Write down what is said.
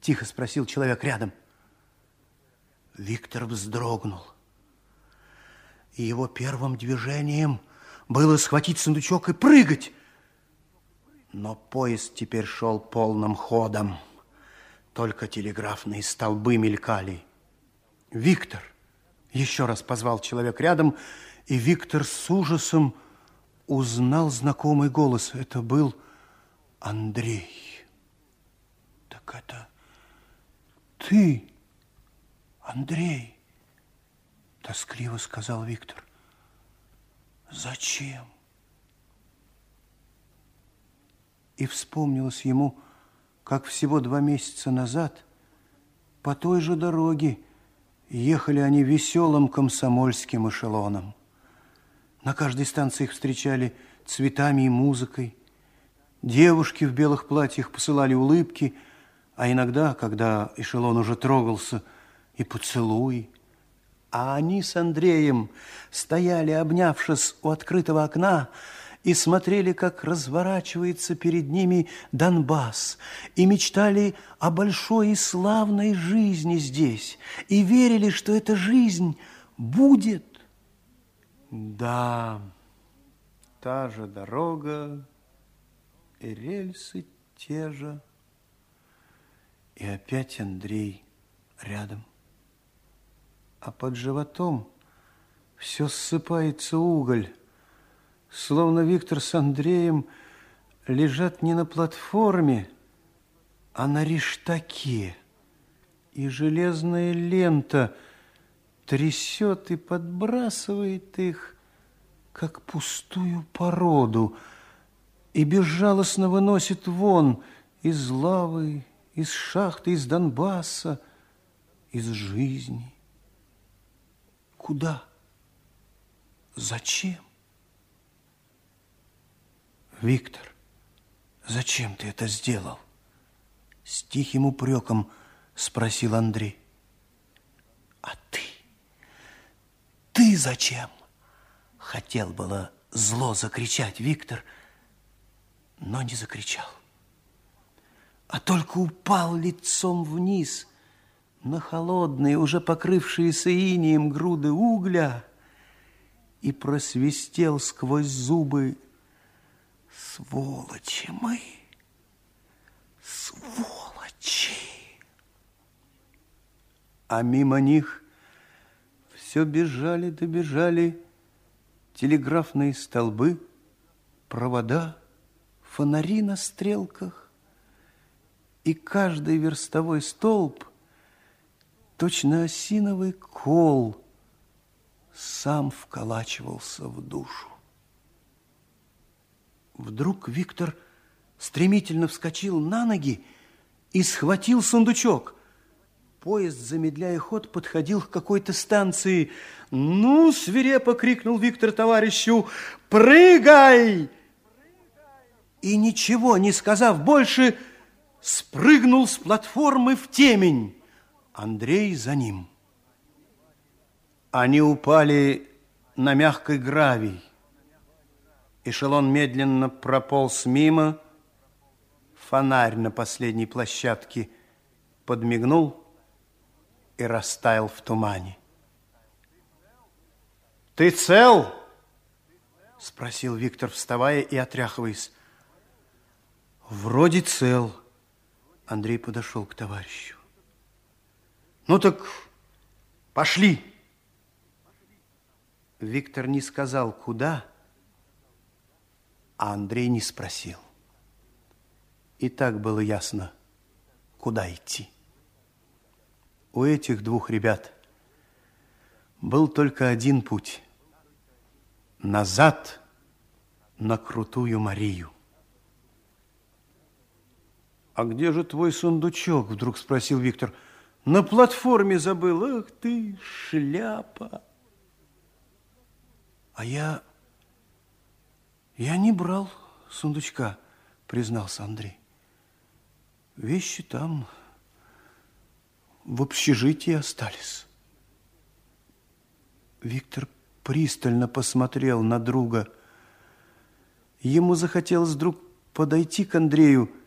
Тихо спросил человек рядом. Виктор вздрогнул. И его первым движением было схватить сундучок и прыгать. Но поезд теперь шел полным ходом. Только телеграфные столбы мелькали. «Виктор!» – еще раз позвал человек рядом, и Виктор с ужасом узнал знакомый голос. Это был Андрей. «Так это ты, Андрей!» – тоскливо сказал Виктор. «Зачем?» И вспомнилось ему, как всего 2 месяца назад по той же дороге ехали они веселым комсомольским эшелоном. На каждой станции их встречали цветами и музыкой. Девушки в белых платьях посылали улыбки, а иногда, когда эшелон уже трогался, и поцелуи. А они с Андреем стояли, обнявшись у открытого окна, и смотрели, как разворачивается перед ними Донбасс, и мечтали о большой и славной жизни здесь, и верили, что эта жизнь будет. Да, та же дорога, и рельсы те же, и опять Андрей рядом. А под животом все ссыпается уголь, словно Виктор с Андреем лежат не на платформе, а на рештаке, и железная лента трясет и подбрасывает их, как пустую породу, и безжалостно выносит вон из лавы, из шахты, из Донбасса, из жизни. Куда? Зачем? Виктор, зачем ты это сделал? С тихим упреком спросил Андрей. А ты зачем? Хотел было зло закричать Виктор, но не закричал, а только упал лицом вниз на холодные, уже покрывшиеся инеем груды угля и просвистел сквозь зубы: сволочи мы, сволочи. А мимо них все бежали, добежали телеграфные столбы, провода, фонари на стрелках, и каждый верстовой столб, точно осиновый кол, сам вколачивался в душу. Вдруг Виктор стремительно вскочил на ноги и схватил сундучок. Поезд, замедляя ход, подходил к какой-то станции. «Ну!» – свирепо крикнул Виктор товарищу: «Прыгай!» И, ничего не сказав больше, спрыгнул с платформы в темень. Андрей за ним. Они упали на мягкий гравий. Эшелон медленно прополз мимо. Фонарь на последней площадке подмигнул и растаял в тумане. «Ты цел?» – спросил Виктор, вставая и отряхиваясь. «Вроде цел». Андрей подошел к товарищу. «Ну так пошли». Виктор не сказал, куда, а Андрей не спросил. И так было ясно, куда идти. У этих 2 ребят был только один путь – назад на Крутую Марию. «А где же твой сундучок?» – вдруг спросил Виктор. «На платформе забыл. Ах ты, шляпа!» «А я не брал сундучка», – признался Андрей. «Вещи там в общежитии остались». Виктор пристально посмотрел на друга. Ему захотелось вдруг подойти к Андрею